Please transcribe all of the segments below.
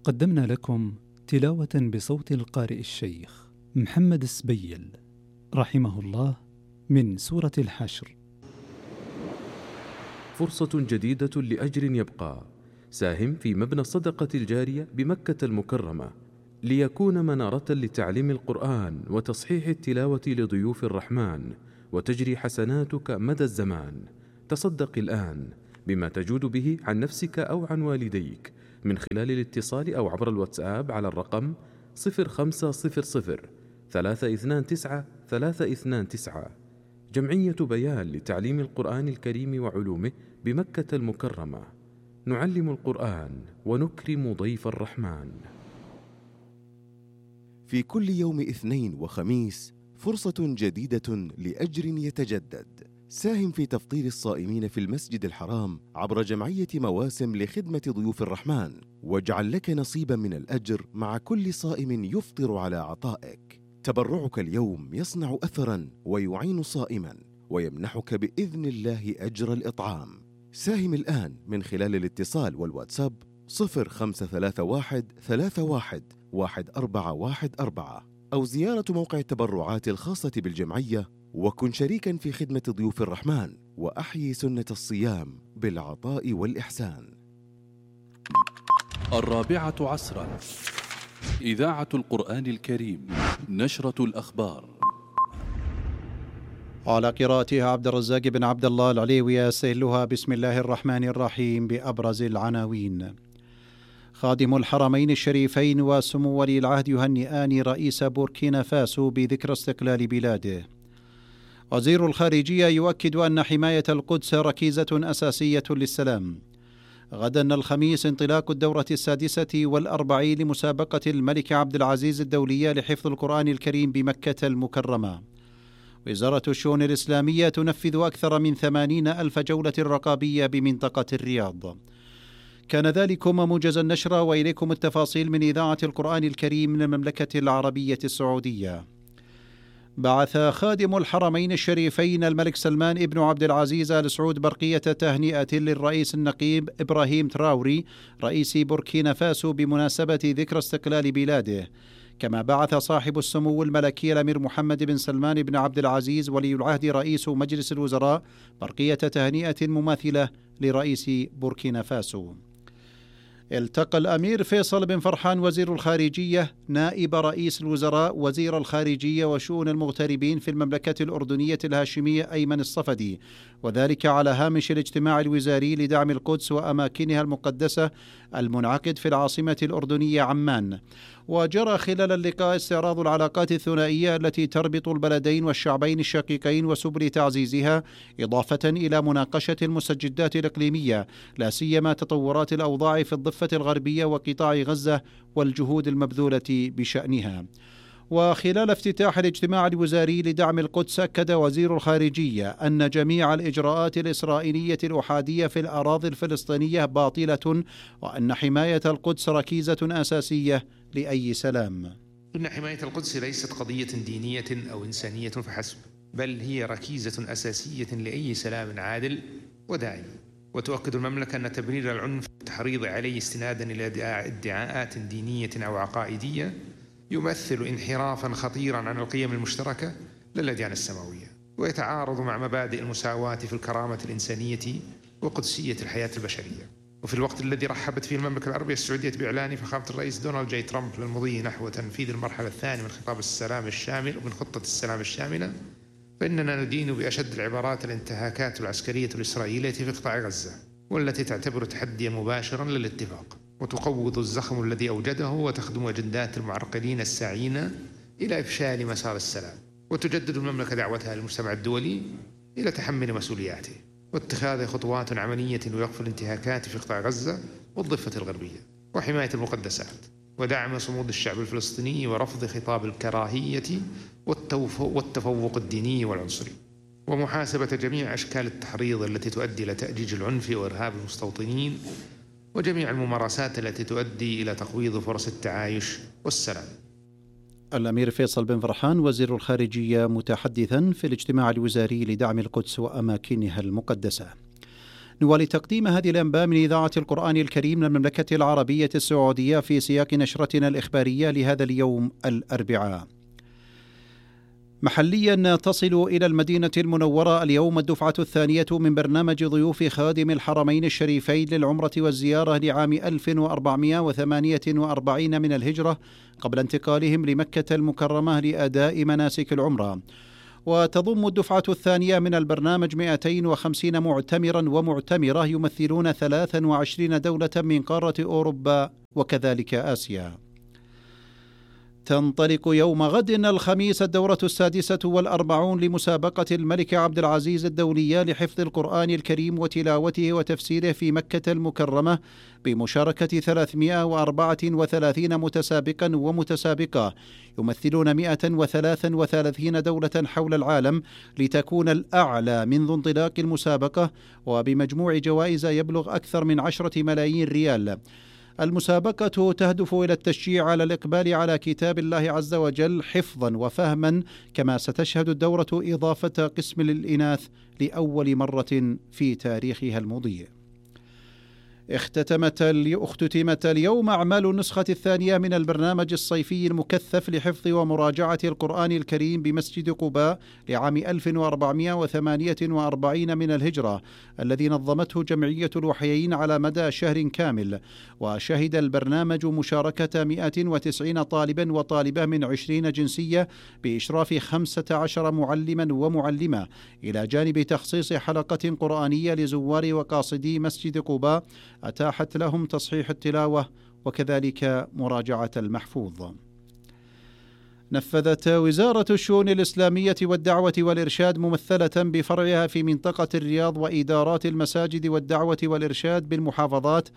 قدمنا لكم تلاوة بصوت القارئ الشيخ محمد السبيل رحمه الله من سورة الحشر. فرصة جديدة لأجر يبقى. ساهم في مبنى الصدقة الجارية بمكة المكرمة ليكون منارة لتعليم القرآن وتصحيح التلاوة لضيوف الرحمن، وتجري حسناتك مدى الزمان. تصدق الآن بما تجود به عن نفسك أو عن والديك من خلال الاتصال أو عبر الواتساب على الرقم 0500 329 329. جمعية بيان لتعليم القرآن الكريم وعلومه بمكة المكرمة. نعلم القرآن ونكرم ضيف الرحمن. في كل يوم اثنين وخميس فرصة جديدة لأجر يتجدد. ساهم في تفطير الصائمين في المسجد الحرام عبر جمعية مواسم لخدمة ضيوف الرحمن، واجعل لك نصيبا من الأجر مع كل صائم يفطر على عطائك. تبرعك اليوم يصنع أثرا ويعين صائما ويمنحك بإذن الله أجر الإطعام. ساهم الآن من خلال الاتصال والواتساب 0531 31 1414 أو زيارة موقع التبرعات الخاصة بالجمعية، وكن شريكا في خدمة ضيوف الرحمن وأحيي سنة الصيام بالعطاء والإحسان. 4 إذاعة القرآن الكريم. نشرة الأخبار على قراءتها عبد الرزاق بن عبد الله العليوي. يستهلها بسم الله الرحمن الرحيم بأبرز العناوين. خادم الحرمين الشريفين وسمو ولي العهد يهنئان رئيس بوركينا فاسو بذكرى استقلال بلاده. وزير الخارجية يؤكد أن حماية القدس ركيزة أساسية للسلام. غدا الخميس انطلاق الدورة 46 لمسابقة الملك عبد العزيز الدولية لحفظ القرآن الكريم بمكة المكرمة. وزارة الشؤون الإسلامية تنفذ أكثر من 80,000 جولة رقابية بمنطقة الرياض. كان ذلكم موجز النشرة، وإليكم التفاصيل من إذاعة القرآن الكريم من المملكة العربية السعودية. بعث خادم الحرمين الشريفين الملك سلمان ابن عبد العزيز آل سعود برقية تهنئة للرئيس النقيب إبراهيم تراوري رئيس بوركينا فاسو بمناسبة ذكرى استقلال بلاده. كما بعث صاحب السمو الملكي الأمير محمد بن سلمان بن عبد العزيز ولي العهد رئيس مجلس الوزراء برقية تهنئة مماثلة لرئيس بوركينا فاسو. التقى الأمير فيصل بن فرحان وزير الخارجية نائب رئيس الوزراء وزير الخارجية وشؤون المغتربين في المملكة الأردنية الهاشمية أيمن الصفدي، وذلك على هامش الاجتماع الوزاري لدعم القدس وأماكنها المقدسة المنعقد في العاصمة الأردنية عمان. وجرى خلال اللقاء استعراض العلاقات الثنائية التي تربط البلدين والشعبين الشقيقين وسبل تعزيزها، إضافة إلى مناقشة المستجدات الإقليمية، لا سيما تطورات الأوضاع في الضفة الغربية وقطاع غزة والجهود المبذولة بشأنها. وخلال افتتاح الاجتماع الوزاري لدعم القدس أكد وزير الخارجية أن جميع الإجراءات الإسرائيلية الأحادية في الأراضي الفلسطينية باطلة، وأن حماية القدس ركيزة أساسية لأي سلام. إن حماية القدس ليست قضية دينية أو إنسانية فحسب، بل هي ركيزة أساسية لأي سلام عادل وداعم. وتؤكد المملكة أن تبرير العنف والتحريض عليه استنادا إلى ادعاءات دينية أو عقائدية يمثل انحرافا خطيرا عن القيم المشتركة للأديان السماوية، ويتعارض مع مبادئ المساواة في الكرامة الإنسانية وقدسية الحياة البشرية. وفي الوقت الذي رحبت فيه المملكة العربية السعودية بإعلان فخامة الرئيس دونالد جي ترامب للمضي نحو تنفيذ المرحلة الثانية من خطاب السلام الشامل ومن خطة السلام الشاملة، فإننا ندين بأشد العبارات الانتهاكات العسكرية الإسرائيلية في قطاع غزة، والتي تعتبر تحديا مباشرا للاتفاق، وتقوض الزخم الذي أوجده وتخدم أجندات المعرقلين الساعين إلى إفشال مسار السلام. وتجدد المملكة دعوتها للمجتمع الدولي إلى تحمل مسؤولياته واتخاذ خطوات عملية لوقف الانتهاكات في قطاع غزة والضفة الغربية وحماية المقدسات ودعم صمود الشعب الفلسطيني ورفض خطاب الكراهية والتفوق الديني والعنصري، ومحاسبة جميع أشكال التحريض التي تؤدي إلى تأجيج العنف وإرهاب المستوطنين، وجميع الممارسات التي تؤدي إلى تقويض فرص التعايش والسلام. الأمير فيصل بن فرحان وزير الخارجية متحدثا في الاجتماع الوزاري لدعم القدس وأماكنها المقدسة. نوالي تقديم هذه الأنباء من إذاعة القرآن الكريم للمملكة العربية السعودية في سياق نشرتنا الإخبارية لهذا اليوم الأربعاء. محليا تصل إلى المدينة المنورة اليوم الدفعة الثانية من برنامج ضيوف خادم الحرمين الشريفين للعمرة والزيارة لعام 1448 من الهجرة قبل انتقالهم لمكة المكرمة لأداء مناسك العمرة. وتضم الدفعة الثانية من البرنامج 250 معتمرا ومعتمرة يمثلون 23 دولة من قارة أوروبا وكذلك آسيا. تنطلق يوم غد الخميس الدورة 46 لمسابقة الملك عبد العزيز الدولية لحفظ القرآن الكريم وتلاوته وتفسيره في مكة المكرمة بمشاركة 334 متسابقا ومتسابقة يمثلون 133 دولة حول العالم، لتكون الأعلى منذ انطلاق المسابقة وبمجموع جوائز يبلغ أكثر من 10 ملايين ريال. المسابقة تهدف إلى التشجيع على الإقبال على كتاب الله عز وجل حفظا وفهما، كما ستشهد الدورة إضافة قسم للإناث لأول مرة في تاريخها المضيء. اختتمت اليوم أعمال النسخة الثانية من البرنامج الصيفي المكثف لحفظ ومراجعة القرآن الكريم بمسجد قباء لعام 1448 من الهجرة، الذي نظمته جمعية الوحيين على مدى شهر كامل. وشهد البرنامج مشاركة 190 طالبا وطالبة من 20 جنسية بإشراف 15 معلما ومعلمة، إلى جانب تخصيص حلقة قرآنية لزوار وقاصدي مسجد قباء أتاحت لهم تصحيح التلاوة وكذلك مراجعة المحفوظ. نفذت وزارة الشؤون الإسلامية والدعوة والإرشاد ممثلة بفرعها في منطقة الرياض وإدارات المساجد والدعوة والإرشاد بالمحافظات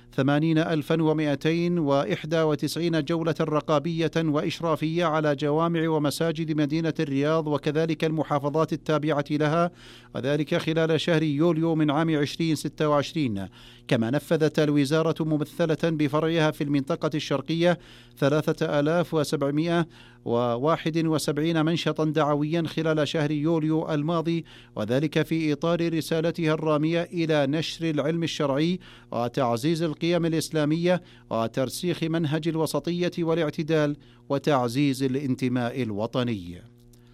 80,291 جولة رقابية وإشرافية على جوامع ومساجد مدينة الرياض وكذلك المحافظات التابعة لها، وذلك خلال شهر يوليو من عام 2026. كما نفذت الوزارة ممثلة بفرعها في المنطقة الشرقية 3771 منشطا دعويا خلال شهر يوليو الماضي، وذلك في إطار رسالتها الرامية إلى نشر العلم الشرعي وتعزيز القيم الإسلامية وترسيخ منهج الوسطية والاعتدال وتعزيز الانتماء الوطني.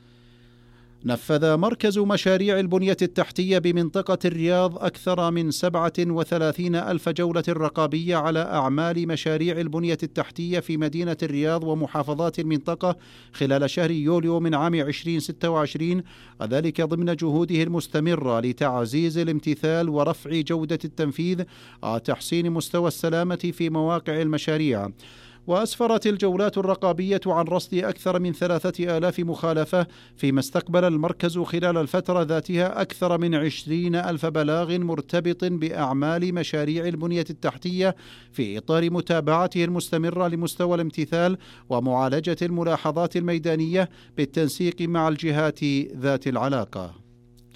نفذ مركز مشاريع البنية التحتية بمنطقة الرياض أكثر من 37 ألف جولة رقابية على أعمال مشاريع البنية التحتية في مدينة الرياض ومحافظات المنطقة خلال شهر يوليو من عام 2026، وذلك ضمن جهوده المستمرة لتعزيز الامتثال ورفع جودة التنفيذ وتحسين مستوى السلامة في مواقع المشاريع. وأسفرت الجولات الرقابية عن رصد أكثر من 3000 مخالفة، فيما استقبل المركز خلال الفترة ذاتها أكثر من 20,000 بلاغ مرتبط بأعمال مشاريع البنية التحتية في إطار متابعته المستمرة لمستوى الامتثال ومعالجة الملاحظات الميدانية بالتنسيق مع الجهات ذات العلاقة.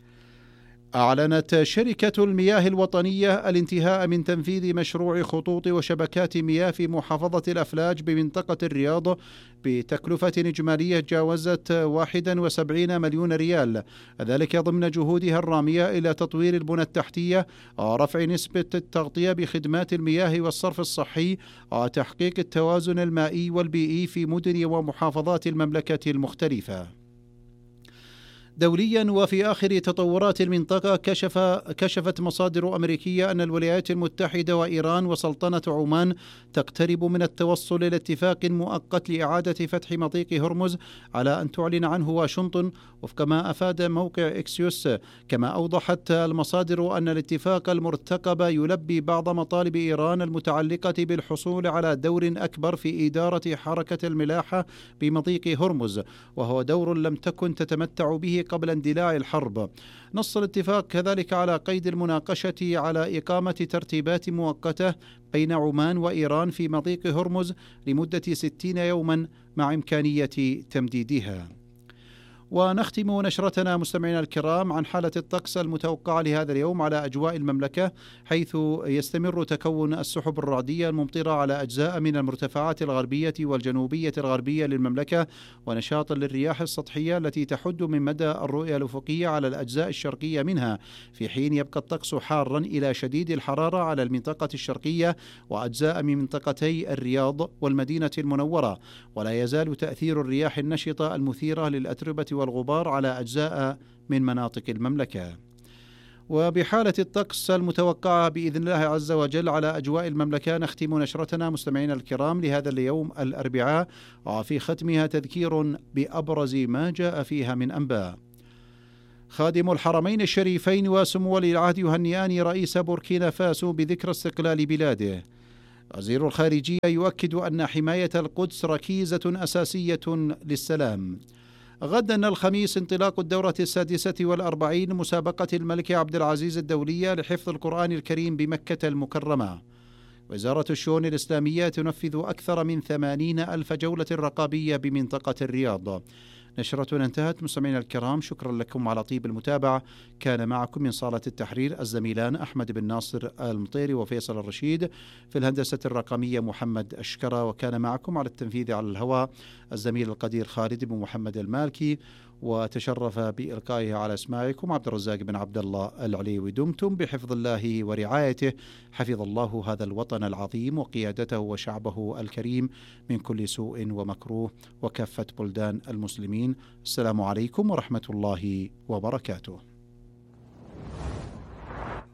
أعلنت شركة المياه الوطنية الانتهاء من تنفيذ مشروع خطوط وشبكات مياه في محافظة الأفلاج بمنطقة الرياض بتكلفة إجمالية جاوزت 71 مليون ريال، ذلك ضمن جهودها الرامية إلى تطوير البنى التحتية ورفع نسبة التغطية بخدمات المياه والصرف الصحي وتحقيق التوازن المائي والبيئي في مدن ومحافظات المملكة المختلفة. دوليا وفي آخر تطورات المنطقة، كشفت مصادر أمريكية أن الولايات المتحدة وإيران وسلطنة عمان تقترب من التوصل إلى اتفاق مؤقت لإعادة فتح مضيق هرمز على أن تعلن عنه واشنطن، وفق ما أفاد موقع إكسيوس. كما أوضحت المصادر أن الاتفاق المرتقب يلبي بعض مطالب إيران المتعلقة بالحصول على دور أكبر في إدارة حركة الملاحة بمضيق هرمز، وهو دور لم تكن تتمتع به قبل اندلاع الحرب. نص الاتفاق كذلك على قيد المناقشة على إقامة ترتيبات مؤقتة بين عمان وإيران في مضيق هرمز لمدة 60 يوما مع إمكانية تمديدها. ونختم نشرتنا مستمعينا الكرام عن حالة الطقس المتوقعة لهذا اليوم على أجواء المملكة، حيث يستمر تكون السحب الرعدية الممطرة على أجزاء من المرتفعات الغربية والجنوبية الغربية للمملكة، ونشاط للرياح السطحية التي تحد من مدى الرؤية الأفقية على الأجزاء الشرقية منها، في حين يبقى الطقس حارا إلى شديد الحرارة على المنطقة الشرقية وأجزاء من منطقتي الرياض والمدينة المنورة، ولا يزال تأثير الرياح النشطة المثيرة للأتربة والغبار على أجزاء من مناطق المملكة. وبحالة الطقس المتوقعة بإذن الله عز وجل على أجواء المملكة نختم نشرتنا مستمعينا الكرام لهذا اليوم الأربعاء، وفي ختمها تذكير بأبرز ما جاء فيها من أنباء. خادم الحرمين الشريفين وسمو ولي العهد يهنئان رئيس بوركينا فاسو بذكرى استقلال بلاده. وزير الخارجية يؤكد أن حماية القدس ركيزة أساسية للسلام. غدا الخميس انطلاق الدورة 46 مسابقة الملك عبد العزيز الدولية لحفظ القرآن الكريم بمكة المكرمة. وزارة الشؤون الإسلامية تنفذ أكثر من 80,000 جولة رقابية بمنطقة الرياض. نشرتنا انتهت مستمعينا الكرام، شكرا لكم على طيب المتابعة. كان معكم من صالة التحرير الزميلان أحمد بن ناصر المطيري وفيصل الرشيد، في الهندسة الرقمية محمد أشكرة، وكان معكم على التنفيذ على الهواء الزميل القدير خالد بن محمد المالكي، وتشرف بإلقائه على أسماعكم عبد الرزاق بن عبد الله العليوي. دمتم بحفظ الله ورعايته. حفظ الله هذا الوطن العظيم وقيادته وشعبه الكريم من كل سوء ومكروه وكافة بلدان المسلمين. السلام عليكم ورحمة الله وبركاته.